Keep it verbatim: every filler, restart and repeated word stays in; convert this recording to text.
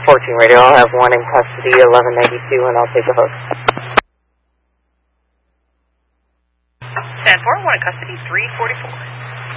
fourteen radio, I'll have one in custody, eleven ninety-two, and I'll take a hook. ten four, one in custody, three forty-four.